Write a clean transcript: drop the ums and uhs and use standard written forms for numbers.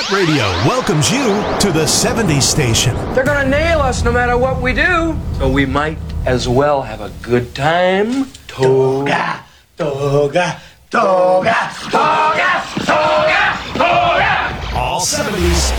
Radio welcomes you to the 70s station. They're gonna nail us no matter what we do. So we might as well have a good time. Toga, toga, toga, toga.